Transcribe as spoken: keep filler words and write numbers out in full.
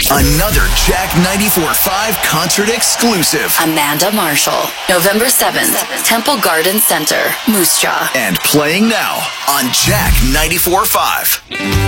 Another Jack ninety-four point five concert exclusive. Amanda Marshall, November seventh, Temple Garden Center, Moose Jaw. And playing now on Jack ninety-four point five.